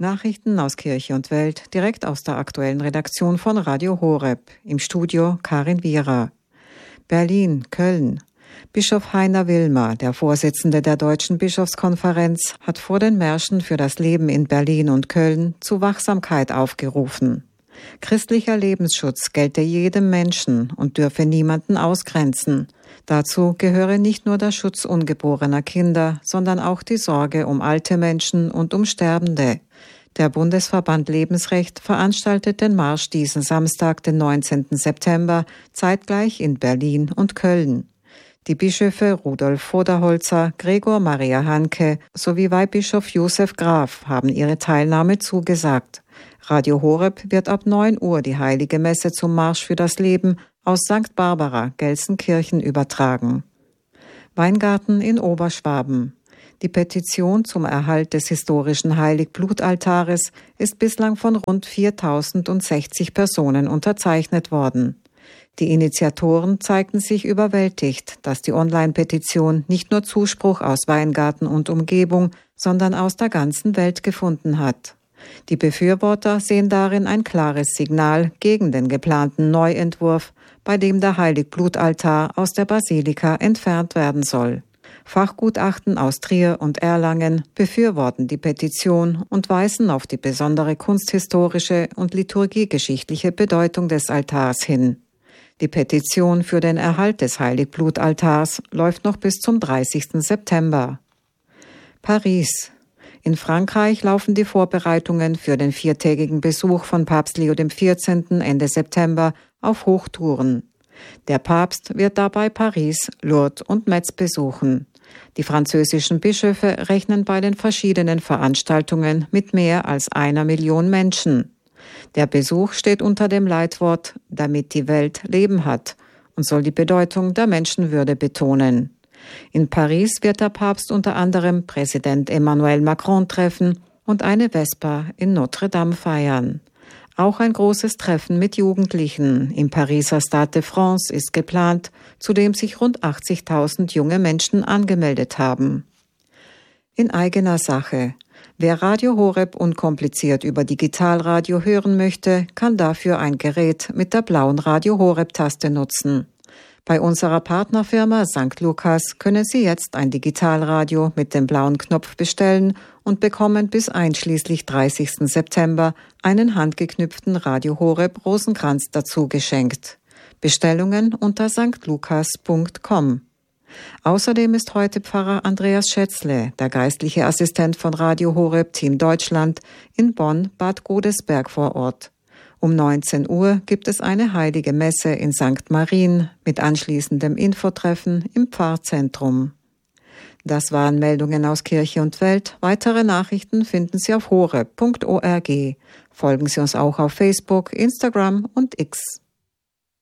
Nachrichten aus Kirche und Welt, direkt aus der aktuellen Redaktion von Radio Horeb. Im Studio Karin Wierer. Berlin, Köln. Bischof Heiner Wilmer, der Vorsitzende der Deutschen Bischofskonferenz, hat vor den Märschen für das Leben in Berlin und Köln zu Wachsamkeit aufgerufen. Christlicher Lebensschutz gelte jedem Menschen und dürfe niemanden ausgrenzen. Dazu gehöre nicht nur der Schutz ungeborener Kinder, sondern auch die Sorge um alte Menschen und um Sterbende. Der Bundesverband Lebensrecht veranstaltet den Marsch diesen Samstag, den 19. September, zeitgleich in Berlin und Köln. Die Bischöfe Rudolf Voderholzer, Gregor Maria Hanke sowie Weihbischof Josef Graf haben ihre Teilnahme zugesagt. Radio Horeb wird ab 9 Uhr die Heilige Messe zum Marsch für das Leben aus St. Barbara, Gelsenkirchen übertragen. Weingarten in Oberschwaben. Die Petition zum Erhalt des historischen Heiligblutaltares ist bislang von rund 4.060 Personen unterzeichnet worden. Die Initiatoren zeigten sich überwältigt, dass die Online-Petition nicht nur Zuspruch aus Weingarten und Umgebung, sondern aus der ganzen Welt gefunden hat. Die Befürworter sehen darin ein klares Signal gegen den geplanten Neuentwurf, bei dem der Heiligblutaltar aus der Basilika entfernt werden soll. Fachgutachten aus Trier und Erlangen befürworten die Petition und weisen auf die besondere kunsthistorische und liturgiegeschichtliche Bedeutung des Altars hin. Die Petition für den Erhalt des Heiligblutaltars läuft noch bis zum 30. September. Paris. In Frankreich laufen die Vorbereitungen für den 4-tägigen Besuch von Papst Leo XIV. Ende September auf Hochtouren. Der Papst wird dabei Paris, Lourdes und Metz besuchen. Die französischen Bischöfe rechnen bei den verschiedenen Veranstaltungen mit mehr als 1 Million Menschen. Der Besuch steht unter dem Leitwort „Damit die Welt Leben hat“ und soll die Bedeutung der Menschenwürde betonen. In Paris wird der Papst unter anderem Präsident Emmanuel Macron treffen und eine Vesper in Notre Dame feiern. Auch ein großes Treffen mit Jugendlichen im Pariser Stade de France ist geplant, zu dem sich rund 80.000 junge Menschen angemeldet haben. In eigener Sache. Wer Radio Horeb unkompliziert über Digitalradio hören möchte, kann dafür ein Gerät mit der blauen Radio Horeb-Taste nutzen. Bei unserer Partnerfirma St. Lukas können Sie jetzt ein Digitalradio mit dem blauen Knopf bestellen und bekommen bis einschließlich 30. September einen handgeknüpften Radio Horeb Rosenkranz dazu geschenkt. Bestellungen unter stlukas.com. Außerdem ist heute Pfarrer Andreas Schätzle, der geistliche Assistent von Radio Horeb Team Deutschland, in Bonn-Bad Godesberg vor Ort. Um 19 Uhr gibt es eine heilige Messe in St. Marien mit anschließendem Infotreffen im Pfarrzentrum. Das waren Meldungen aus Kirche und Welt. Weitere Nachrichten finden Sie auf horeb.org. Folgen Sie uns auch auf Facebook, Instagram und X.